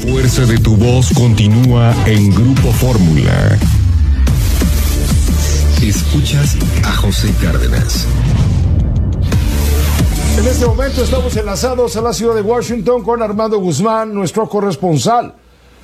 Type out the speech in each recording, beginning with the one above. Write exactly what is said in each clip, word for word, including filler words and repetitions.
fuerza de tu voz continúa en Grupo Fórmula. Escuchas a José Cárdenas. En este momento estamos enlazados a la ciudad de Washington con Armando Guzmán, nuestro corresponsal.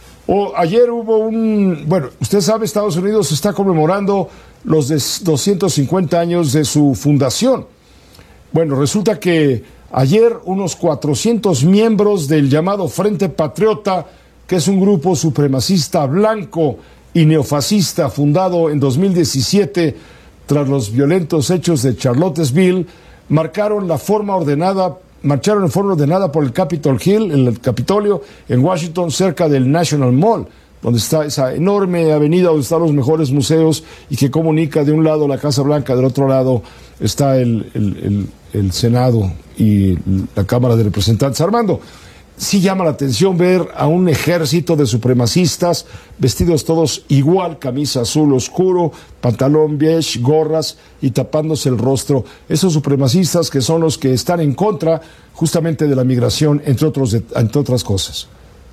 O, ayer hubo un... Bueno, usted sabe, Estados Unidos está conmemorando los doscientos cincuenta años de su fundación. Bueno, resulta que ayer unos cuatrocientos miembros del llamado Frente Patriota, que es un grupo supremacista blanco y neofascista fundado en dos mil diecisiete tras los violentos hechos de Charlottesville, marcaron la forma ordenada, marcharon en forma ordenada por el Capitol Hill, en el Capitolio, en Washington, cerca del National Mall, donde está esa enorme avenida donde están los mejores museos y que comunica de un lado la Casa Blanca, del otro lado está el, el, el, el Senado y la Cámara de Representantes. Armando, sí llama la atención ver a un ejército de supremacistas vestidos todos igual, camisa azul oscuro, pantalón beige, gorras y tapándose el rostro. Esos supremacistas que son los que están en contra justamente de la migración, entre, otros, entre otras cosas.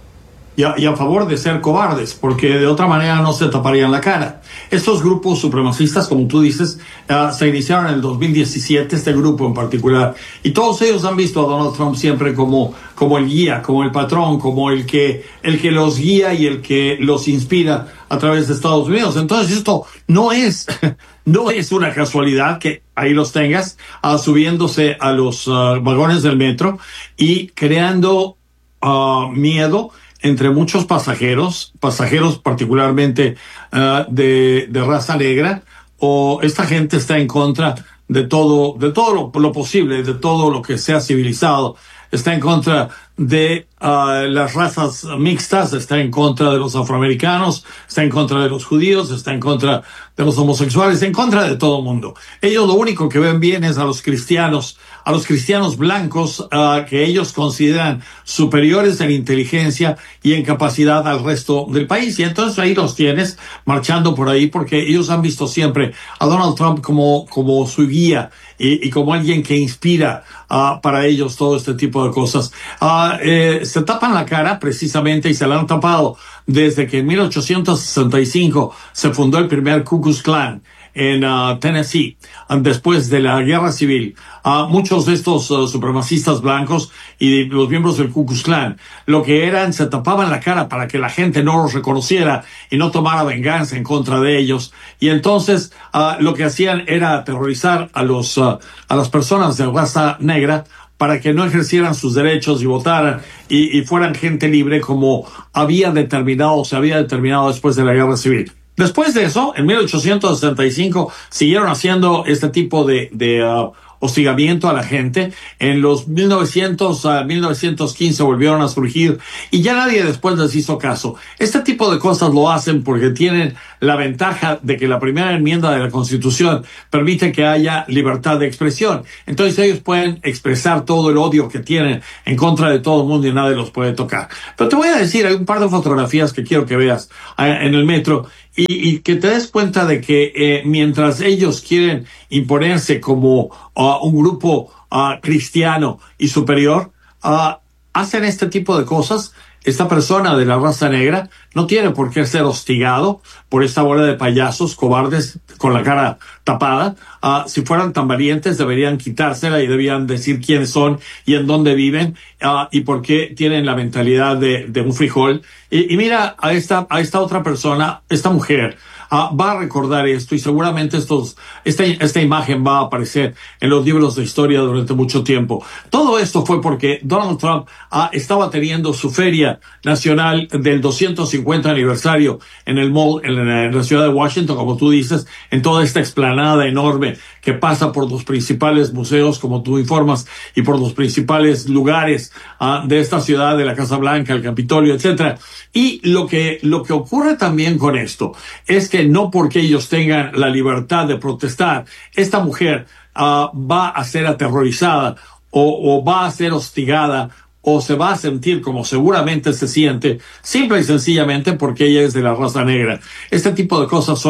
Y a, y a favor de ser cobardes, porque de otra manera no se taparían la cara. Estos grupos supremacistas, como tú dices, uh, se iniciaron en el dos mil diecisiete, este grupo en particular, y todos ellos han visto a Donald Trump siempre como, como el guía, como el patrón, como el que, el que los guía y el que los inspira a través de Estados Unidos. Entonces esto no es, no es una casualidad que ahí los tengas uh, subiéndose a los uh, vagones del metro y creando uh, miedo entre muchos pasajeros, pasajeros particularmente uh, de, de raza negra, o esta gente está en contra de todo, de todo lo, lo posible, de todo lo que sea civilizado, está en contra de uh, las razas mixtas, está en contra de los afroamericanos, está en contra de los judíos, está en contra de los homosexuales, está en contra de todo el mundo. Ellos lo único que ven bien es a los cristianos, a los cristianos blancos, uh, que ellos consideran superiores en inteligencia y en capacidad al resto del país. Y entonces ahí los tienes marchando por ahí porque ellos han visto siempre a Donald Trump como, como su guía y, y como alguien que inspira uh, para ellos todo este tipo de cosas. Uh, eh, se tapan la cara precisamente y se la han tapado desde que en mil ochocientos sesenta y cinco se fundó el primer Ku Klux Klan en uh, Tennessee, después de la guerra civil. Uh, muchos de estos uh, supremacistas blancos y los miembros del Ku Klux Klan, lo que eran, se tapaban la cara para que la gente no los reconociera y no tomara venganza en contra de ellos. Y entonces uh, lo que hacían era aterrorizar a los uh, a las personas de raza negra para que no ejercieran sus derechos y votaran y, y fueran gente libre como había determinado, se había determinado después de la guerra civil. Después de eso, en mil ochocientos sesenta y cinco, siguieron haciendo este tipo de, de uh, hostigamiento a la gente. En los mil novecientos a mil novecientos quince volvieron a surgir y ya nadie después les hizo caso. Este tipo de cosas lo hacen porque tienen la ventaja de que la primera enmienda de la Constitución permite que haya libertad de expresión. Entonces ellos pueden expresar todo el odio que tienen en contra de todo el mundo y nadie los puede tocar. Pero te voy a decir, hay un par de fotografías que quiero que veas en el metro y, y que te des cuenta de que eh, mientras ellos quieren imponerse como uh, un grupo uh, cristiano y superior, uh, hacen este tipo de cosas. Esta persona de la raza negra no tiene por qué ser hostigado por esta bola de payasos cobardes con la cara tapada. Uh, si fueran tan valientes, deberían quitársela y debían decir quiénes son y en dónde viven uh, y por qué tienen la mentalidad de, de un frijol. Y, y mira a esta, a esta otra persona, esta mujer. Uh, va a recordar esto y seguramente estos, esta, esta imagen va a aparecer en los libros de historia durante mucho tiempo. Todo esto fue porque Donald Trump uh, estaba teniendo su feria nacional del doscientos cincuenta aniversario en el mall en, en la ciudad de Washington, como tú dices, en toda esta explanada enorme que pasa por los principales museos, como tú informas, y por los principales lugares uh, de esta ciudad, de la Casa Blanca, el Capitolio, etcétera. Y lo que, lo que ocurre también con esto es que no porque ellos tengan la libertad de protestar, esta mujer uh, va a ser aterrorizada o, o va a ser hostigada o se va a sentir como seguramente se siente, simple y sencillamente porque ella es de la raza negra. Este tipo de cosas son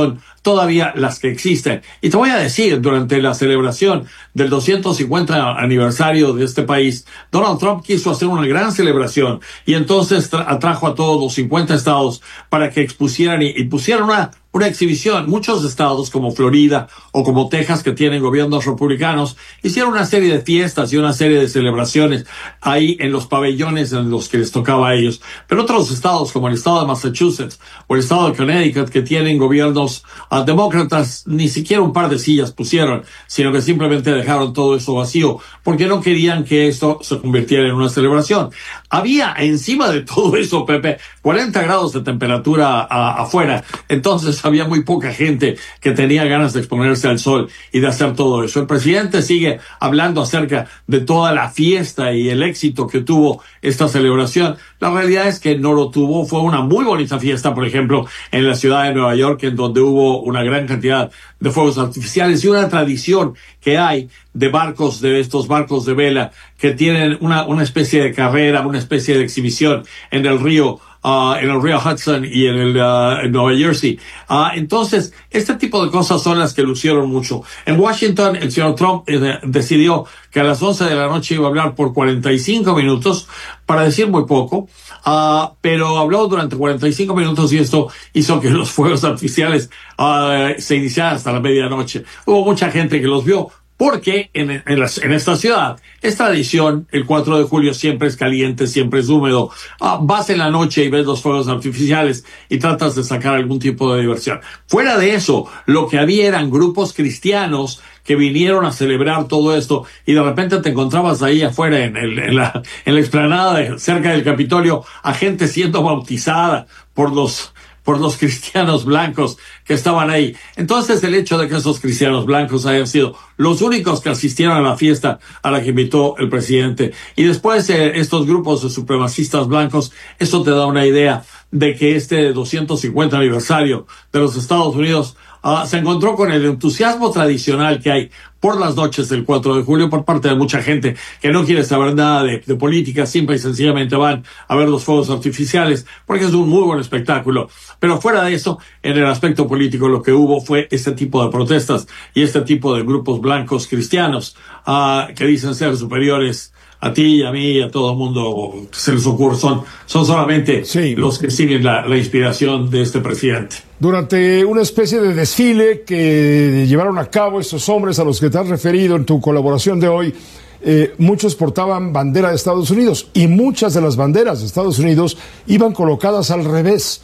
todavía las que existen. Y te voy a decir, durante la celebración del doscientos cincuenta aniversario de este país, Donald Trump quiso hacer una gran celebración y entonces atrajo a todos los cincuenta estados para que expusieran y, y pusieran una una exhibición. Muchos estados como Florida o como Texas, que tienen gobiernos republicanos, hicieron una serie de fiestas y una serie de celebraciones ahí en los pabellones en los que les tocaba a ellos. Pero otros estados como el estado de Massachusetts o el estado de Connecticut, que tienen gobiernos uh, demócratas, ni siquiera un par de sillas pusieron, sino que simplemente dejaron todo eso vacío porque no querían que esto se convirtiera en una celebración. Había encima de todo eso, Pepe, cuarenta grados de temperatura uh, afuera. Entonces había muy poca gente que tenía ganas de exponerse al sol y de hacer todo eso. El presidente sigue hablando acerca de toda la fiesta y el éxito que tuvo esta celebración. La realidad es que no lo tuvo. Fue una muy bonita fiesta, por ejemplo, en la ciudad de Nueva York, en donde hubo una gran cantidad de fuegos artificiales y una tradición que hay de barcos, de estos barcos de vela, que tienen una, una especie de carrera, una especie de exhibición en el río Uh, en el río Hudson y en el uh, en Nueva Jersey. Uh, entonces, este tipo de cosas son las que lucieron mucho. En Washington, el señor Trump eh, decidió que a las once de la noche iba a hablar por cuarenta y cinco minutos, para decir muy poco, uh, pero habló durante cuarenta y cinco minutos y esto hizo que los fuegos artificiales uh, se iniciaran hasta la medianoche. Hubo mucha gente que los vio, porque en, en, la, en esta ciudad es tradición, el cuatro de julio siempre es caliente, siempre es húmedo. Ah, vas en la noche y ves los fuegos artificiales y tratas de sacar algún tipo de diversión. Fuera de eso, lo que había eran grupos cristianos que vinieron a celebrar todo esto y de repente te encontrabas ahí afuera en, el, en, la, en la explanada de, cerca del Capitolio a gente siendo bautizada por los por los cristianos blancos que estaban ahí. Entonces, el hecho de que esos cristianos blancos hayan sido los únicos que asistieron a la fiesta a la que invitó el presidente, y después eh, estos grupos de supremacistas blancos, eso te da una idea de que este doscientos cincuenta aniversario de los Estados Unidos Uh, se encontró con el entusiasmo tradicional que hay por las noches del cuatro de julio por parte de mucha gente que no quiere saber nada de, de política, simple y sencillamente van a ver los fuegos artificiales porque es un muy buen espectáculo. Pero fuera de eso, en el aspecto político lo que hubo fue este tipo de protestas y este tipo de grupos blancos cristianos uh, que dicen ser superiores a ti, a mí, a todo el mundo se les ocurre, son, son solamente sí. los que siguen la, la inspiración de este presidente. Durante una especie de desfile que llevaron a cabo estos hombres a los que te has referido en tu colaboración de hoy, eh, muchos portaban bandera de Estados Unidos y muchas de las banderas de Estados Unidos iban colocadas al revés,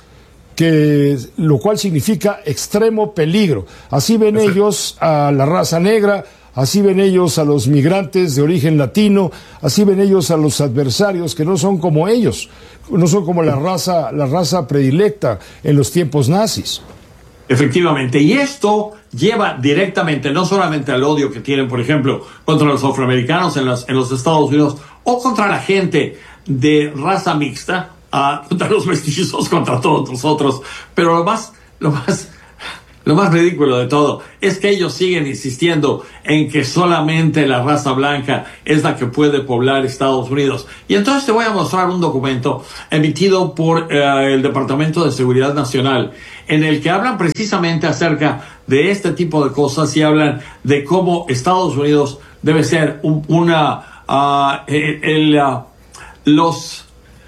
que lo cual significa extremo peligro. Así ven Exacto. ellos a la raza negra, así ven ellos a los migrantes de origen latino, así ven ellos a los adversarios que no son como ellos, no son como la raza, la raza predilecta en los tiempos nazis. Efectivamente, y esto lleva directamente no solamente al odio que tienen, por ejemplo, contra los afroamericanos en, las, en los Estados Unidos o contra la gente de raza mixta, uh, contra los mestizos, contra todos nosotros, pero lo más, lo más Lo más ridículo de todo es que ellos siguen insistiendo en que solamente la raza blanca es la que puede poblar Estados Unidos. Y entonces te voy a mostrar un documento emitido por eh, el Departamento de Seguridad Nacional, en el que hablan precisamente acerca de este tipo de cosas y hablan de cómo Estados Unidos debe ser un, una, uh, el, el, uh, los...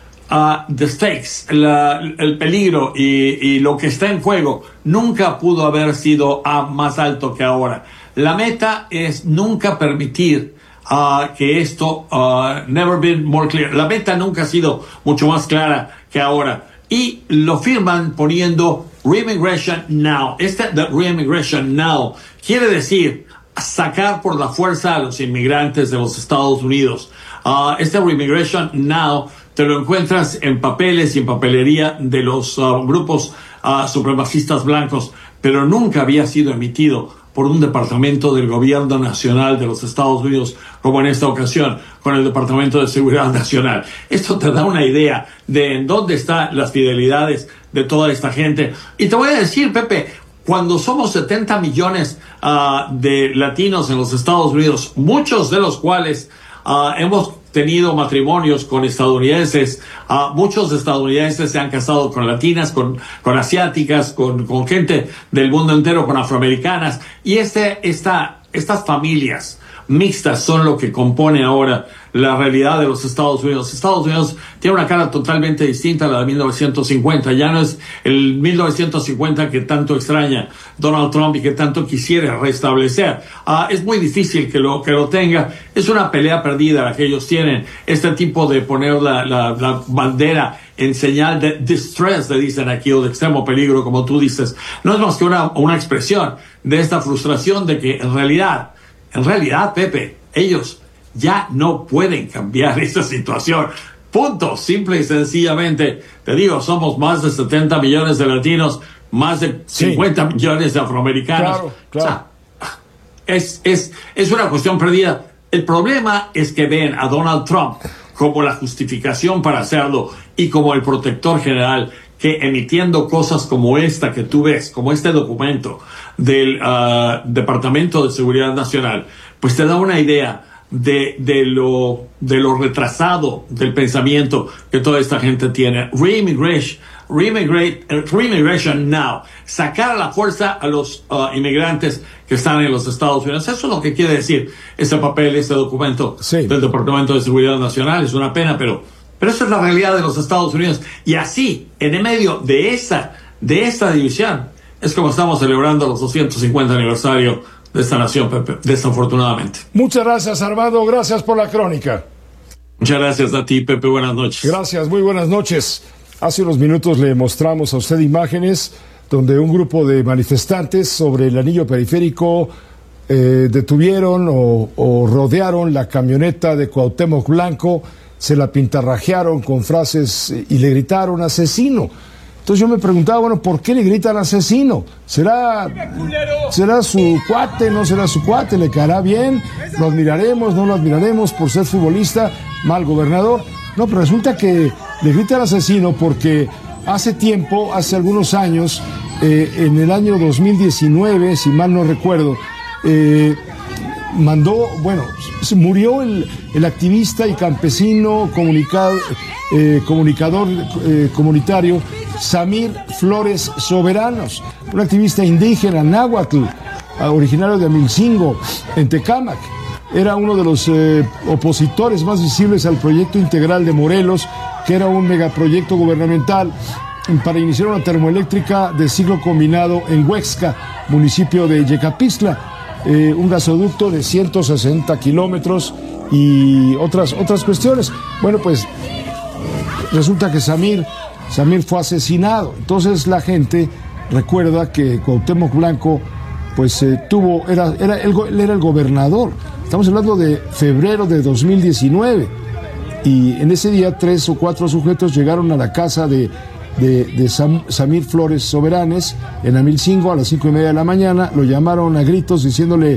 Uh, the stakes, la, el peligro y, y lo que está en juego nunca pudo haber sido uh, más alto que ahora. La meta es nunca permitir uh, que esto, uh, never been more clear. La meta nunca ha sido mucho más clara que ahora. Y lo firman poniendo Reimmigration Now. Este de Reimmigration Now quiere decir sacar por la fuerza a los inmigrantes de los Estados Unidos. Uh, este Reimmigration Now te lo encuentras en papeles y en papelería de los uh, grupos uh, supremacistas blancos, pero nunca había sido emitido por un departamento del gobierno nacional de los Estados Unidos, como en esta ocasión, con el Departamento de Seguridad Nacional. Esto te da una idea de en dónde están las fidelidades de toda esta gente. Y te voy a decir, Pepe, cuando somos setenta millones uh, de latinos en los Estados Unidos, muchos de los cuales uh, hemos tenido matrimonios con estadounidenses. Uh, muchos estadounidenses se han casado con latinas, con, con asiáticas, con, con gente del mundo entero, con afroamericanas. Y este, esta, estas familias mixtas son lo que compone ahora la realidad de los Estados Unidos. Estados Unidos tiene una cara totalmente distinta a la de mil novecientos cincuenta. Ya no es el mil novecientos cincuenta que tanto extraña Donald Trump y que tanto quisiera restablecer. Uh, es muy difícil que lo, que lo tenga. Es una pelea perdida la que ellos tienen. Este tipo de poner la, la, la bandera en señal de distress, le dicen aquí, o de extremo peligro, como tú dices, no es más que una, una expresión de esta frustración de que en realidad, en realidad, Pepe, ellos ya no pueden cambiar esta situación. Punto. Simple y sencillamente. Te digo, somos más de setenta millones de latinos, más de cincuenta sí. millones de afroamericanos. Claro, claro. O sea, es, es, es una cuestión perdida. El problema es que ven a Donald Trump como la justificación para hacerlo y como el protector general, que emitiendo cosas como esta que tú ves, como este documento del uh, Departamento de Seguridad Nacional, pues te da una idea de, de, lo, de lo retrasado del pensamiento que toda esta gente tiene. Reimmigration, reimmigration, reimmigration now. Sacar a la fuerza a los uh, inmigrantes que están en los Estados Unidos. Eso es lo que quiere decir ese papel, este documento sí. del Departamento de Seguridad Nacional. Es una pena, pero, pero esa es la realidad de los Estados Unidos. Y así, en el medio de esta, de esta división, es como estamos celebrando los doscientos cincuenta aniversario de esta nación, Pepe, desafortunadamente. Muchas gracias, Armando. Gracias por la crónica. Muchas gracias a ti, Pepe. Buenas noches. Gracias, muy buenas noches. Hace unos minutos le mostramos a usted imágenes donde un grupo de manifestantes sobre el anillo periférico eh, detuvieron o, o rodearon la camioneta de Cuauhtémoc Blanco, se la pintarrajearon con frases y le gritaron asesino. Entonces yo me preguntaba, bueno, ¿por qué le gritan asesino? ¿Será, será su cuate, no será su cuate? ¿Le caerá bien? ¿Lo admiraremos, no lo admiraremos por ser futbolista, mal gobernador? No, pero resulta que le gritan asesino porque hace tiempo, hace algunos años, eh, en el año dos mil diecinueve, si mal no recuerdo, eh, mandó, bueno, se murió el, el activista y campesino comunicado, eh, comunicador eh, comunitario Samir Flores Soberanos, un activista indígena náhuatl, originario de Amilcingo, en Tecámac. Era uno de los eh, opositores más visibles al proyecto integral de Morelos, que era un megaproyecto gubernamental para iniciar una termoeléctrica de ciclo combinado en Huexca, municipio de Yecapixtla, eh, un gasoducto de ciento sesenta kilómetros y otras, otras cuestiones. Bueno, pues resulta que Samir, Samir fue asesinado. Entonces la gente recuerda que Cuauhtémoc Blanco pues eh, tuvo, era, era, él, él era el gobernador. Estamos hablando de febrero de dos mil diecinueve. Y en ese día tres o cuatro sujetos llegaron a la casa de, de, de Sam, Samir Flores Soberanes en Amilcingo a las cinco y media de la mañana. Lo llamaron a gritos diciéndole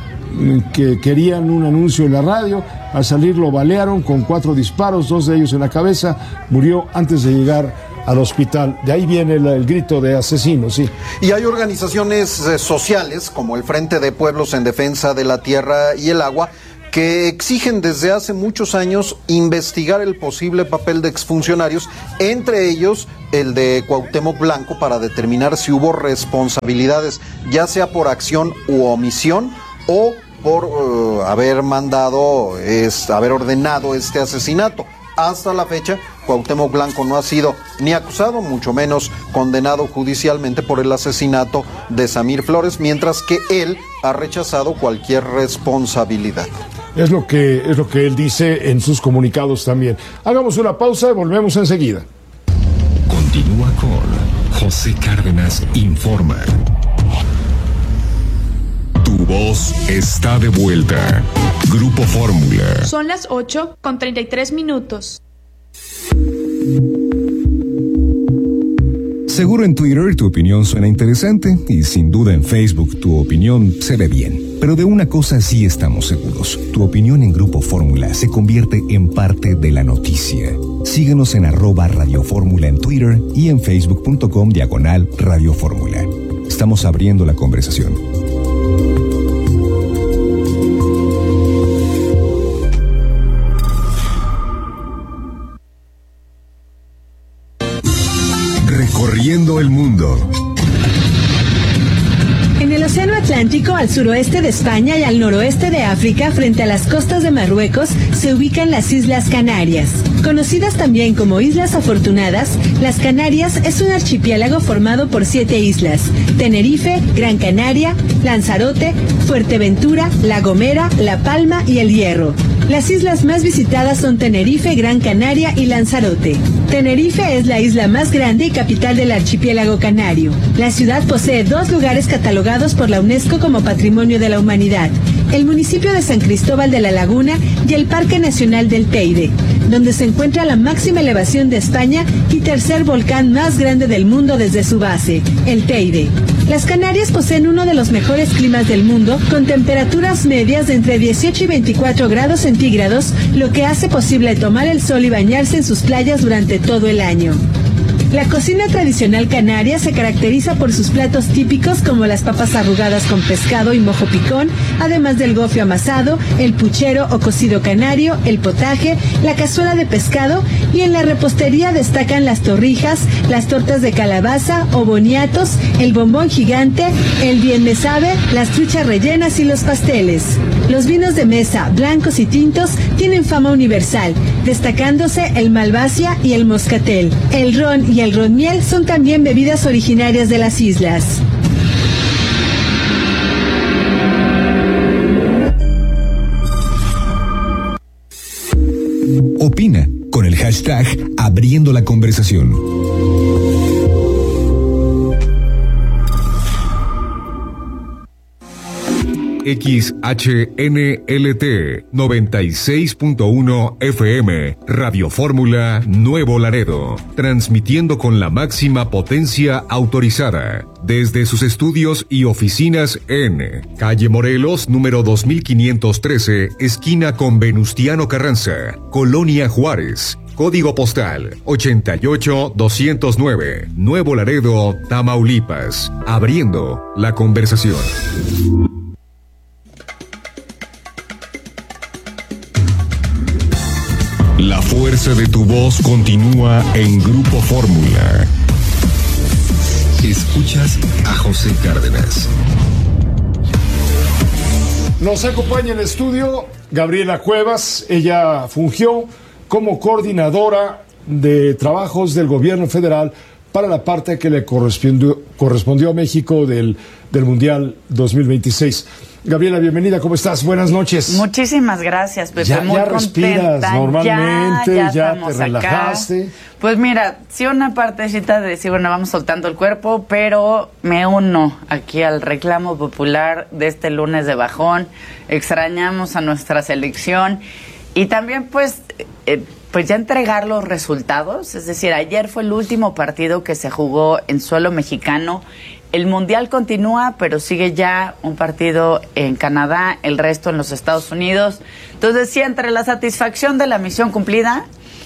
que querían un anuncio en la radio. Al salir lo balearon con cuatro disparos, dos de ellos en la cabeza. Murió antes de llegar al hospital. De ahí viene el, el grito de asesino, sí. Y hay organizaciones eh, sociales como el Frente de Pueblos en Defensa de la Tierra y el Agua que exigen desde hace muchos años investigar el posible papel de exfuncionarios, entre ellos el de Cuauhtémoc Blanco, para determinar si hubo responsabilidades, ya sea por acción u omisión o por uh, haber mandado, es, haber ordenado este asesinato. Hasta la fecha, Cuauhtémoc Blanco no ha sido ni acusado, mucho menos condenado judicialmente por el asesinato de Samir Flores, mientras que él ha rechazado cualquier responsabilidad. Es lo que, es lo que él dice en sus comunicados también. Hagamos una pausa y volvemos enseguida. Continúa con José Cárdenas Informa. Tu voz está de vuelta. Grupo Fórmula. Son las ocho con treinta y tres minutos. Seguro en Twitter tu opinión suena interesante y sin duda en Facebook tu opinión se ve bien. Pero de una cosa sí estamos seguros. Tu opinión en Grupo Fórmula se convierte en parte de la noticia. Síguenos en arroba Radio Fórmula en Twitter y en facebook punto com diagonal Radio Fórmula. Estamos abriendo la conversación. Abriendo el mundo. En el Océano Atlántico, al suroeste de España y al noroeste de África, frente a las costas de Marruecos, se ubican las Islas Canarias. Conocidas también como Islas Afortunadas, las Canarias es un archipiélago formado por siete islas: Tenerife, Gran Canaria, Lanzarote, Fuerteventura, La Gomera, La Palma y El Hierro. Las islas más visitadas son Tenerife, Gran Canaria y Lanzarote. Tenerife es la isla más grande y capital del archipiélago canario. La ciudad posee dos lugares catalogados por la UNESCO como Patrimonio de la Humanidad: el municipio de San Cristóbal de la Laguna y el Parque Nacional del Teide, donde se encuentra la máxima elevación de España y tercer volcán más grande del mundo desde su base, el Teide. Las Canarias poseen uno de los mejores climas del mundo, con temperaturas medias de entre dieciocho y veinticuatro grados centígrados, lo que hace posible tomar el sol y bañarse en sus playas durante todo el año. La cocina tradicional canaria se caracteriza por sus platos típicos como las papas arrugadas con pescado y mojo picón, además del gofio amasado, el puchero o cocido canario, el potaje, la cazuela de pescado, y en la repostería destacan las torrijas, las tortas de calabaza o boniatos, el bombón gigante, el bien me sabe, las truchas rellenas y los pasteles. Los vinos de mesa, blancos y tintos, tienen fama universal, destacándose el malvasia y el moscatel. El ron y el ron miel son también bebidas originarias de las islas. Opina con el hashtag Abriendo la Conversación. X H N L T noventa y seis punto uno F M, Radio Fórmula Nuevo Laredo, transmitiendo con la máxima potencia autorizada desde sus estudios y oficinas en Calle Morelos, número dos mil quinientos trece, esquina con Venustiano Carranza, Colonia Juárez. Código postal ochenta y ocho doscientos nueve, Nuevo Laredo, Tamaulipas. Abriendo la conversación. La fuerza de tu voz continúa en Grupo Fórmula. Escuchas a José Cárdenas. Nos acompaña en el estudio Gabriela Cuevas. Ella fungió como coordinadora de trabajos del gobierno federal para la parte que le correspondió, correspondió a México del, del Mundial dos mil veintiséis. Gabriela, bienvenida, ¿cómo estás? Buenas noches. Muchísimas gracias, Pepe. Ya, muy ya contenta. respiras normalmente, ya, ya, ya te relajaste. Acá. Pues mira, sí una partecita de decir, bueno, vamos soltando el cuerpo, pero me uno aquí al reclamo popular de este lunes de bajón. Extrañamos a nuestra selección y también pues... Eh, pues ya entregar los resultados, es decir, ayer fue el último partido que se jugó en suelo mexicano. El Mundial continúa, pero sigue ya un partido en Canadá, el resto en los Estados Unidos. Entonces, sí, entre la satisfacción de la misión cumplida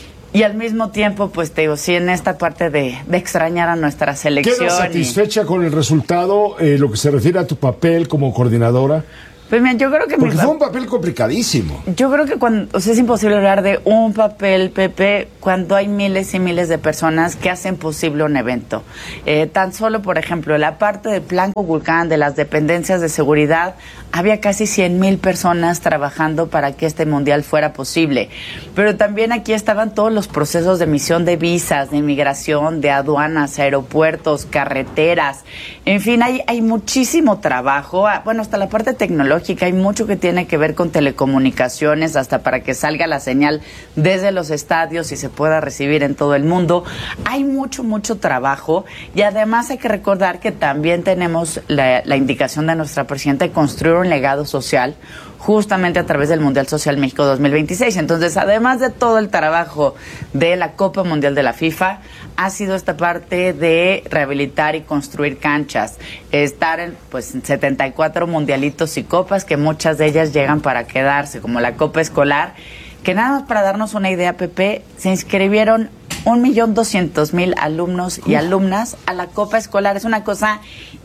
y al mismo tiempo, pues te digo, sí, en esta parte de, de extrañar a nuestra selección. ¿Quedas satisfecha y... con el resultado, eh, lo que se refiere a tu papel como coordinadora? Pues mira, yo creo que Porque mi fue un papel complicadísimo. Yo creo que cuando, o sea, es imposible hablar de un papel, Pepe, cuando hay miles y miles de personas que hacen posible un evento. Eh, tan solo, por ejemplo, la parte del Plan Cuculcán, de las dependencias de seguridad, había casi cien mil personas trabajando para que este mundial fuera posible. Pero también aquí estaban todos los procesos de emisión de visas, de inmigración, de aduanas, aeropuertos, carreteras. En fin, hay, hay muchísimo trabajo. Bueno, hasta la parte tecnológica. Hay mucho que tiene que ver con telecomunicaciones, hasta para que salga la señal desde los estadios y se pueda recibir en todo el mundo. Hay mucho, mucho trabajo y además hay que recordar que también tenemos la, la indicación de nuestra presidenta de construir un legado social justamente a través del Mundial Social México dos mil veintiséis. Entonces, además de todo el trabajo de la Copa Mundial de la FIFA, ha sido esta parte de rehabilitar y construir canchas, estar en, pues, en setenta y cuatro mundialitos y copas, que muchas de ellas llegan para quedarse, como la Copa Escolar, que nada más para darnos una idea, Pepe, se inscribieron un millón doscientos mil alumnos y alumnas a la Copa Escolar. Es una cosa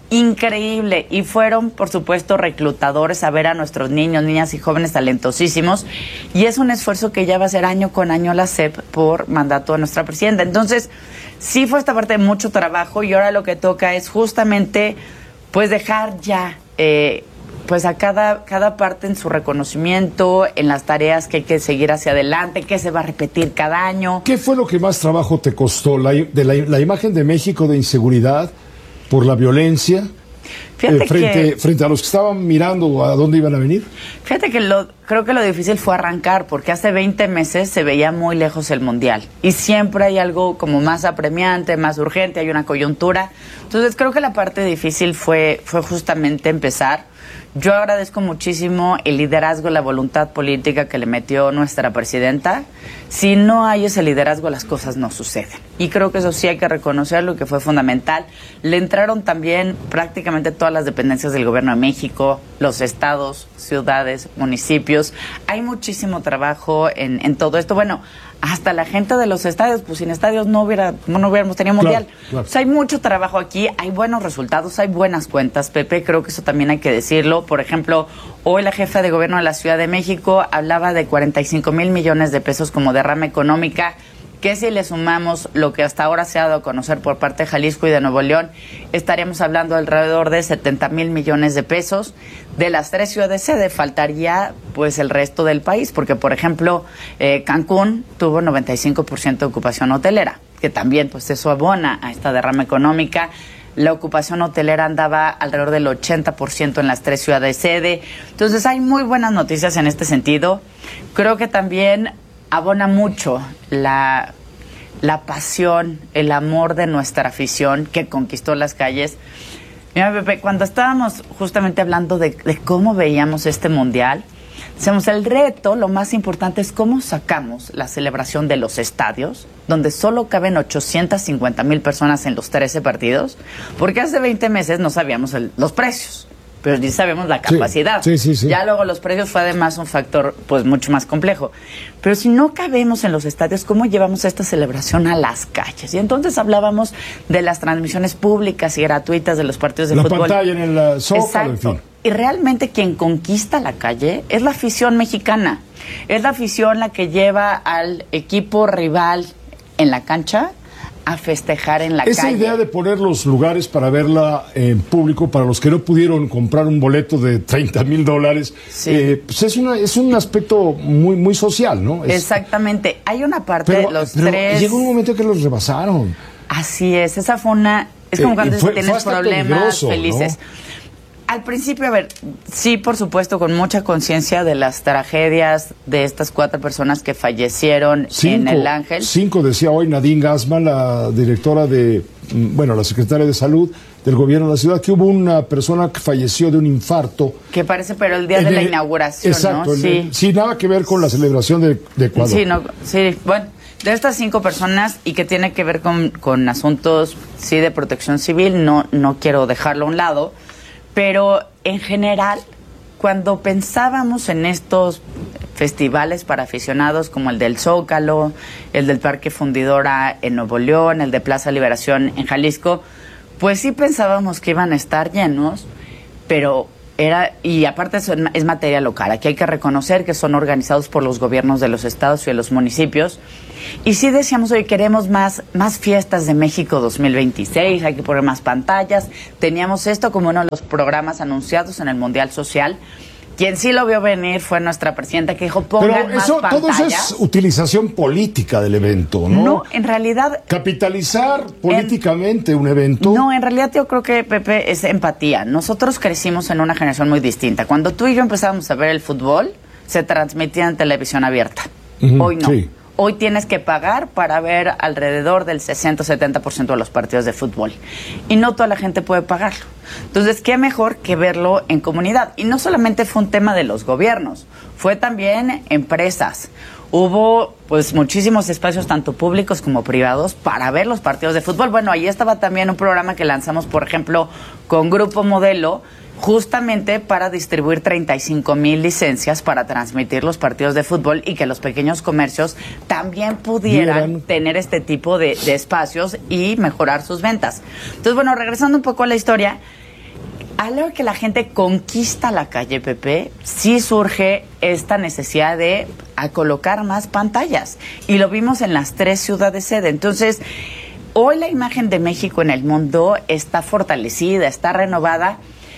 increíble. Y fueron, por supuesto, reclutadores a ver a nuestros niños, niñas y jóvenes talentosísimos. Y es un esfuerzo que ya va a ser año con año la S E P por mandato de nuestra presidenta. Entonces, sí fue esta parte de mucho trabajo y ahora lo que toca es justamente, pues, dejar ya... Eh, pues a cada, cada parte en su reconocimiento, en las tareas que hay que seguir hacia adelante, que se va a repetir cada año. ¿Qué fue lo que más trabajo te costó? ¿La, de la, la imagen de México de inseguridad por la violencia? Eh, frente, que, frente a los que estaban mirando a dónde iban a venir. Fíjate que lo, creo que lo difícil fue arrancar, porque hace veinte meses se veía muy lejos el Mundial. Y siempre hay algo como más apremiante, más urgente, hay una coyuntura. Entonces creo que la parte difícil fue, fue justamente empezar. Yo agradezco muchísimo el liderazgo, la voluntad política que le metió nuestra presidenta. Si no hay ese liderazgo, las cosas no suceden. Y creo que eso sí hay que reconocerlo, que fue fundamental. Le entraron también prácticamente todas las dependencias del Gobierno de México, los estados, ciudades, municipios. Hay muchísimo trabajo en, en todo esto. Bueno, hasta la gente de los estadios, pues sin estadios no hubiera no hubiéramos tenido mundial. Claro, claro. O sea, hay mucho trabajo aquí, hay buenos resultados, hay buenas cuentas, Pepe, creo que eso también hay que decirlo. Por ejemplo, hoy la jefa de gobierno de la Ciudad de México hablaba de cuarenta y cinco mil millones de pesos como derrama económica, que si le sumamos lo que hasta ahora se ha dado a conocer por parte de Jalisco y de Nuevo León, estaríamos hablando alrededor de setenta mil millones de pesos. De las tres ciudades sede faltaría pues el resto del país, porque por ejemplo eh, Cancún tuvo noventa y cinco por ciento de ocupación hotelera, que también pues eso abona a esta derrama económica. La ocupación hotelera andaba alrededor del ochenta por ciento en las tres ciudades sede. Entonces hay muy buenas noticias en este sentido. Creo que también abona mucho la, la pasión, el amor de nuestra afición que conquistó las calles. Mira, Pepe, cuando estábamos justamente hablando de, de cómo veíamos este mundial, decíamos, el reto, lo más importante es cómo sacamos la celebración de los estadios, donde solo caben ochocientas cincuenta mil personas en los trece partidos, porque hace veinte meses no sabíamos el, los precios, pero sí sabemos la capacidad. Sí, sí, sí, sí. Ya luego los precios fue además un factor pues mucho más complejo. Pero si no cabemos en los estadios, ¿cómo llevamos esta celebración a las calles? Y entonces hablábamos de las transmisiones públicas y gratuitas de los partidos de la fútbol. La pantalla en el Zócalo, en fin. Y realmente quien conquista la calle es la afición mexicana. Es la afición la que lleva al equipo rival en la cancha a festejar en la Esa calle. Esa idea de poner los lugares para verla en público, para los que no pudieron comprar un boleto de treinta mil dólares, sí. eh, pues es, una, es un aspecto muy, muy social, ¿no? Es, Exactamente. Hay una parte pero, de los pero tres... llegó un momento que los rebasaron. Así es. Esa fue una... Es como eh, cuando fue, tienes fue problemas felices. ¿No? Al principio, a ver, sí, por supuesto, con mucha conciencia de las tragedias de estas cuatro personas que fallecieron cinco, en el Ángel. Cinco, decía hoy Nadine Gassman, la directora de, bueno, la secretaria de Salud del gobierno de la ciudad, que hubo una persona que falleció de un infarto. Que parece, pero el día de el, la inauguración, exacto, ¿no? El, sí. Sin nada que ver con la celebración de, de Ecuador. Sí, no, sí, bueno. De estas cinco personas y que tiene que ver con, con asuntos, sí, de protección civil, no, no quiero dejarlo a un lado. Pero en general, cuando pensábamos en estos festivales para aficionados como el del Zócalo, el del Parque Fundidora en Nuevo León, el de Plaza Liberación en Jalisco, pues sí pensábamos que iban a estar llenos, pero era, y aparte eso es materia local, aquí hay que reconocer que son organizados por los gobiernos de los estados y de los municipios, y sí decíamos, hoy queremos más, más fiestas de México dos mil veintiséis, hay que poner más pantallas, teníamos esto como uno de los programas anunciados en el Mundial Social. Quien sí lo vio venir fue nuestra presidenta, que dijo, pongan Pero eso, más pantallas. Todo eso es utilización política del evento, ¿no? No, en realidad... Capitalizar políticamente en, un evento. No, en realidad yo creo que, Pepe, es empatía. Nosotros crecimos en una generación muy distinta. Cuando tú y yo empezábamos a ver el fútbol, se transmitía en televisión abierta. Uh-huh, Hoy no. Sí. Hoy tienes que pagar para ver alrededor del sesenta o setenta por ciento de los partidos de fútbol. Y no toda la gente puede pagarlo. Entonces, ¿qué mejor que verlo en comunidad? Y no solamente fue un tema de los gobiernos, fue también empresas. Hubo pues muchísimos espacios, tanto públicos como privados, para ver los partidos de fútbol. Bueno, ahí estaba también un programa que lanzamos, por ejemplo, con Grupo Modelo, justamente para distribuir treinta y cinco mil licencias para transmitir los partidos de fútbol y que los pequeños comercios también pudieran Bien. tener este tipo de, de espacios y mejorar sus ventas. Entonces, bueno, regresando un poco a la historia, A la hora que la gente conquista la calle, Pepe, sí surge esta necesidad de a colocar más pantallas. Y lo vimos en las tres ciudades sede. Entonces, hoy la imagen de México en el mundo está fortalecida, está renovada.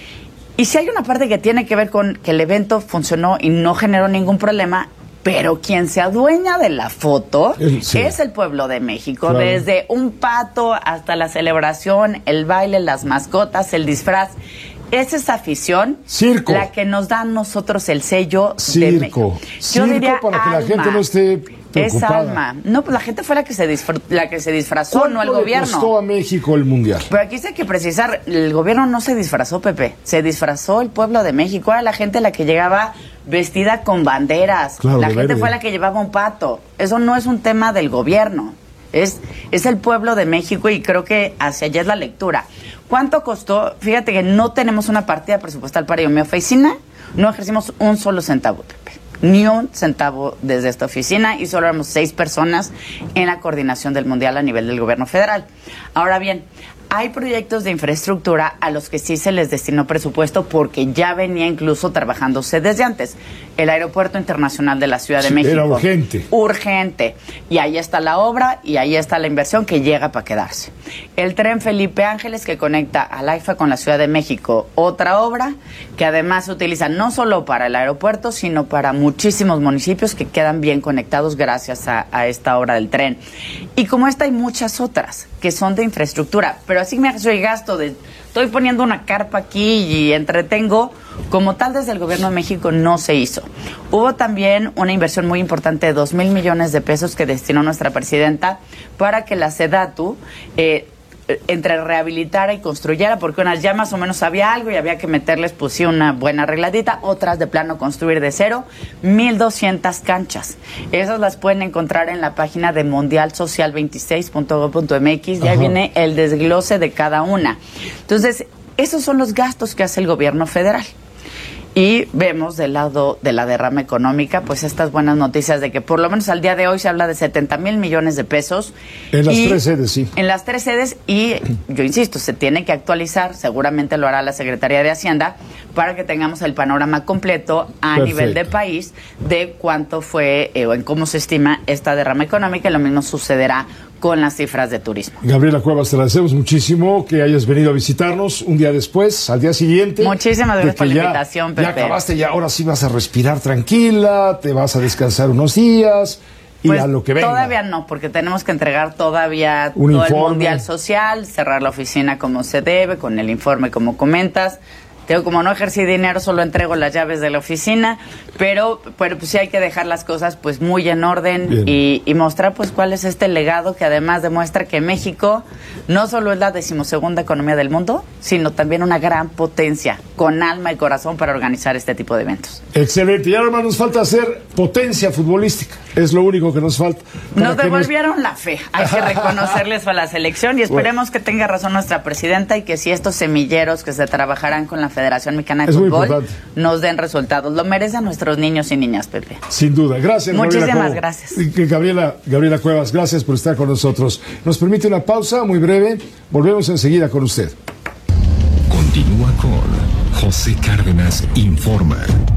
Y si hay una parte que tiene que ver con que el evento funcionó y no generó ningún problema, pero quien se adueña de la foto sí. es el pueblo de México. Claro. Desde un pato hasta la celebración, el baile, las mascotas, el disfraz. Es esa afición Circo. la que nos da a nosotros el sello Circo. de México. Yo Circo diría para alma. que la gente no esté preocupada. Es alma. No, pues la gente fue la que se, disfr- la que se disfrazó, no el ¿Cuánto le gobierno. costó a México el Mundial? Pero aquí sí hay que precisar, el gobierno no se disfrazó, Pepe. Se disfrazó el pueblo de México. Era la gente la que llegaba vestida con banderas. Claro, la de gente verde. fue la que llevaba un pato. Eso no es un tema del gobierno. Es, es el pueblo de México y creo que hacia allá es la lectura. ¿Cuánto costó? Fíjate que no tenemos una partida presupuestal para ello. Mi oficina no ejercimos un solo centavo, Pepe. Ni un centavo desde esta oficina y solo éramos seis personas en la coordinación del Mundial a nivel del gobierno federal. Ahora bien, hay proyectos de infraestructura a los que sí se les destinó presupuesto porque ya venía incluso trabajándose desde antes. El Aeropuerto Internacional de la Ciudad de Sí, México. era urgente. Urgente. Y ahí está la obra y ahí está la inversión que llega para quedarse. El tren Felipe Ángeles que conecta al AIFA con la Ciudad de México. Otra obra que además se utiliza no solo para el aeropuerto, sino para muchísimos municipios que quedan bien conectados gracias a, a esta obra del tren. Y como esta hay muchas otras que son de infraestructura, pero así me hace el gasto de estoy poniendo una carpa aquí y entretengo, como tal desde el gobierno de México no se hizo. Hubo también una inversión muy importante de dos mil millones de pesos que destinó nuestra presidenta para que la SEDATU eh, entre rehabilitara y construyera, porque unas ya más o menos había algo y había que meterles pues sí una buena arregladita, otras de plano construir de cero, mil doscientas canchas. Esas las pueden encontrar en la página de mundial social veintiséis punto gob punto eme equis, ya viene el desglose de cada una. Entonces, esos son los gastos que hace el gobierno federal. Y vemos del lado de la derrama económica, pues estas buenas noticias de que por lo menos al día de hoy se habla de setenta mil millones de pesos. En las y, tres sedes, sí. En las tres sedes y, yo insisto, se tiene que actualizar, seguramente lo hará la Secretaría de Hacienda, para que tengamos el panorama completo a Perfecto. nivel de país de cuánto fue eh, o en cómo se estima esta derrama económica, y lo mismo sucederá con las cifras de turismo. Gabriela Cuevas, te agradecemos muchísimo que hayas venido a visitarnos un día después, al día siguiente. Muchísimas gracias por la ya, invitación, Pepe. Ya acabaste, ya ahora sí vas a respirar tranquila, te vas a descansar unos días y Pues a lo que venga. todavía no, porque tenemos que entregar todavía Un todo informe. el Mundial Social, cerrar la oficina como se debe, con el informe como comentas. Tengo, como no ejercí dinero, solo entrego las llaves de la oficina, pero, pero pues sí hay que dejar las cosas pues muy en orden y, y mostrar pues cuál es este legado que además demuestra que México no solo es la decimosegunda economía del mundo, sino también una gran potencia, con alma y corazón para organizar este tipo de eventos. Excelente, y ahora más nos falta hacer potencia futbolística, es lo único que nos falta. Nos devolvieron la fe, hay que reconocerles a la selección y esperemos bueno. que tenga razón nuestra presidenta y que si estos semilleros que se trabajarán con la Federación Mexicana de es Fútbol nos den resultados. Lo merecen nuestros niños y niñas, Pepe. Sin duda. Gracias, Muchísimas Gabriela gracias. Gabriela, Gabriela Cuevas, gracias por estar con nosotros. Nos permite una pausa muy breve. Volvemos enseguida con usted. Continúa con José Cárdenas Informa.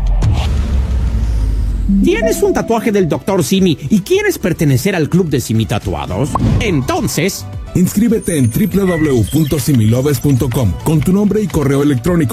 ¿Tienes un tatuaje del doctor Simi y quieres pertenecer al club de Simi Tatuados? Entonces, inscríbete en doble u doble u doble u punto similoves punto com con tu nombre y correo electrónico.